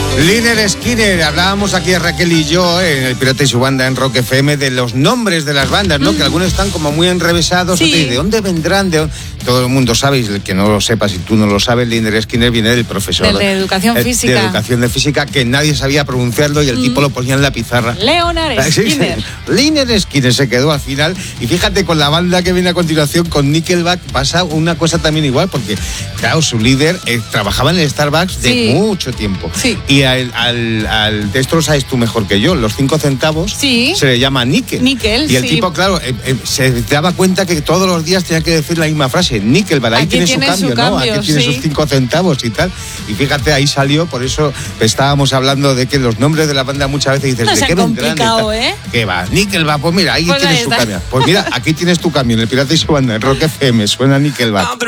Lynyrd Skynyrd, hablábamos aquí Raquel y yo en El Pirata y su banda en Rock FM de los nombres de las bandas, ¿no? Que algunos están como muy enrevesados. Sí. ¿De dónde vendrán? Todo el mundo sabe, y el que no lo sepa, si tú no lo sabes, Lynyrd Skynyrd viene del profesor de educación física. De educación de física, que nadie sabía pronunciarlo y el tipo lo ponía en la pizarra. Leonard Skinner. Lynyrd Skynyrd se quedó al final. Y fíjate, con la banda que viene a continuación, con Nickelback, pasa una cosa también igual, porque claro, su líder trabajaba en el Starbucks de mucho tiempo. Sí. Y al de esto lo sabes tú mejor que yo, los 5 centavos se le llama níquel. Níquel, y el tipo, claro, se daba cuenta que todos los días tenía que decir la misma frase, níquel, ahí tiene su cambio, ¿no? Aquí tiene sus 5 centavos y tal. Y fíjate, ahí salió, por eso estábamos hablando de que los nombres de la banda muchas veces dices, no ¿de qué vendrán? ¿Qué va? Nickelback, pues mira, ahí tienes su cambio. Pues mira, aquí tienes tu cambio, en El Pirata y su banda, en Rock FM, suena Nickelback.